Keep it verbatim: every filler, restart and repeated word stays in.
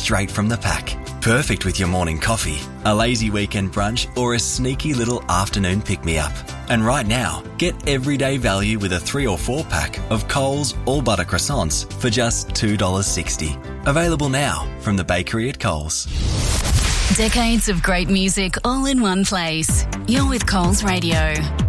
straight from the pack. Perfect with your morning coffee, a lazy weekend brunch, or a sneaky little afternoon pick-me-up. And right now, get everyday value with a three or four pack of Coles all butter croissants for just two dollars sixty. Available now from the bakery at Coles. Decades of great music all in one place. You're with Coles Radio.